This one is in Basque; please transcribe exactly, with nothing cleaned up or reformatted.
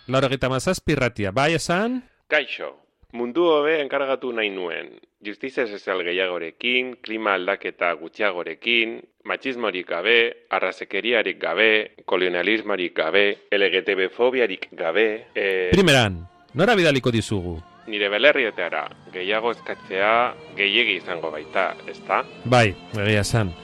Laurogeita hamazazpi irratia, bai esan? Kaixo, mundu hobe enkargatu nahi nuen. Justizia sozial gehiagorekin, klima aldaketa gutxiagorekin, matxismorik gabe, arrazekeriarik gabe, kolonialismorik gabe, L G T B fobiarik gabe... E... Primeran, nora bidaliko dizugu? Nire belerrietara, gehiago eskatzea gehiegi izango baita, ezta? Bai, egia esan.